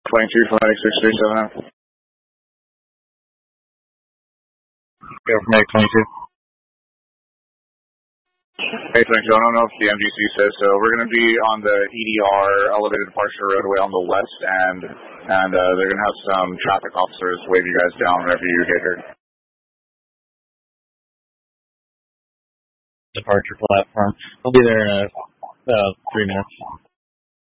22 Flight 637. Go from 822. 822, I don't know if the MGC says so. We're going to be on the EDR, Elevated Departure Roadway on the west end, and they're going to have some traffic officers wave you guys down whenever you get here. Departure platform. I'll be there in 3 minutes.